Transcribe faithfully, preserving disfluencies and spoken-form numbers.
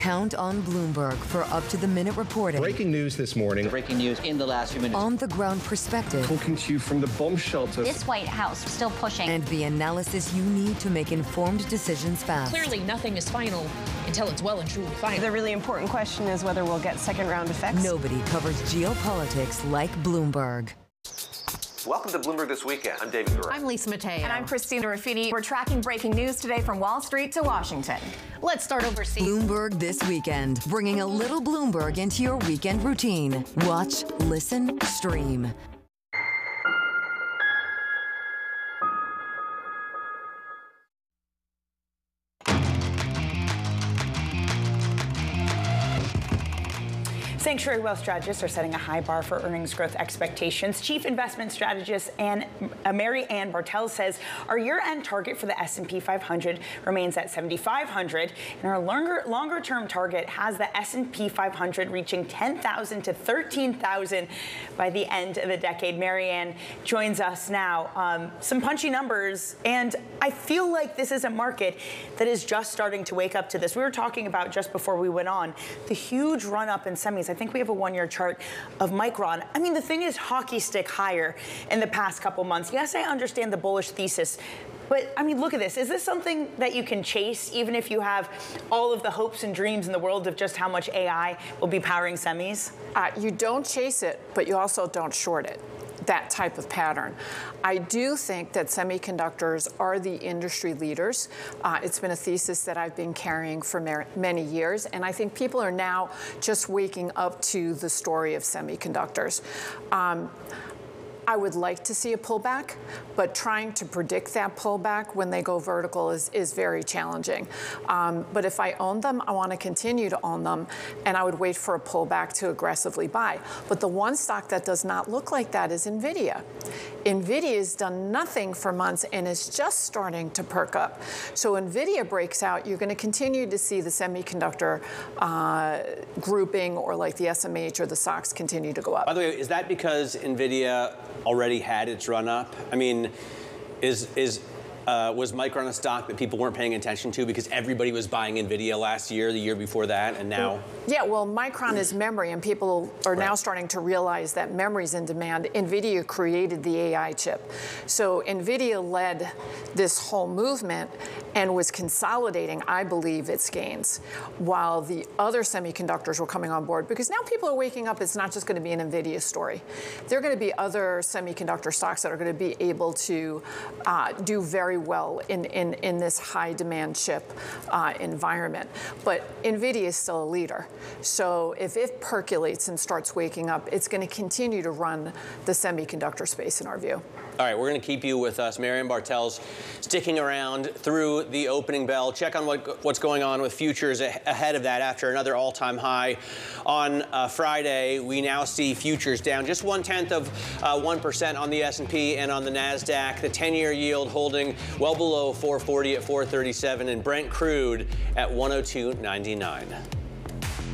Count on Bloomberg for up-to-the-minute reporting. Breaking news this morning. Breaking news in the last few minutes. On-the-ground perspective. Talking to you from the bomb shelter. This White House still pushing. And the analysis you need to make informed decisions fast. Clearly, nothing is final until it's well and truly final. The really important question is whether we'll get second-round effects. Nobody covers geopolitics like Bloomberg. Welcome to Bloomberg This Weekend. I'm David Gura. I'm Lisa Mateo. And I'm Christina Ruffini. We're tracking breaking news today from Wall Street to Washington. Let's start overseas. Bloomberg This Weekend, bringing a little Bloomberg into your weekend routine. Watch, listen, stream. Sanctuary Wealth strategists are setting a high bar for earnings growth expectations. Chief investment strategist Ann, uh, Mary Ann Bartels says our year-end target for the S and P five hundred remains at seventy-five hundred, and our longer, longer-term target has the S and P five hundred reaching ten thousand to thirteen thousand by the end of the decade. Mary Ann joins us now. Um, some punchy numbers, and I feel like this is a market that is just starting to wake up to this. We were talking about just before we went on the huge run-up in semis. I think we have a one-year chart of Micron. I mean, the thing is hockey stick higher in the past couple months. Yes, I understand the bullish thesis, but I mean, look at this. Is this something that you can chase, even if you have all of the hopes and dreams in the world of just how much A I will be powering semis? Uh, you don't chase it, but you also don't short it. That type of pattern. I do think that semiconductors are the industry leaders. Uh, it's been a thesis that I've been carrying for many years, and I think people are now just waking up to the story of semiconductors. Um, I would like to see a pullback, but trying to predict that pullback when they go vertical is, is very challenging. Um, but if I own them, I want to continue to own them, and I would wait for a pullback to aggressively buy. But the one stock that does not look like that is NVIDIA. NVIDIA has done nothing for months and is just starting to perk up. So NVIDIA breaks out, you're going to continue to see the semiconductor uh, grouping, or like the S M H or the S O X, continue to go up. By the way, is that because NVIDIA already had its run up? I mean, is is uh, was Micron a stock that people weren't paying attention to because everybody was buying NVIDIA last year, the year before that, and now? Yeah, well, Micron is memory, and people are right. now starting to realize that memory's in demand. NVIDIA created the A I chip. So NVIDIA led this whole movement and was consolidating, I believe, its gains, while the other semiconductors were coming on board. Because now people are waking up, it's not just going to be an NVIDIA story. There are going to be other semiconductor stocks that are going to be able to uh, do very well in, in, in this high demand chip uh, environment. But NVIDIA is still a leader. So if it percolates and starts waking up, it's going to continue to run the semiconductor space in our view. All right, we're going to keep you with us. Mary Ann Bartels sticking around through the opening bell. Check on what, what's going on with futures ahead of that after another all-time high on uh, Friday. We now see futures down just one-tenth of uh, one percent on the S and P and on the NASDAQ. The ten-year yield holding well below four forty at four thirty-seven, and Brent crude at one oh two ninety-nine.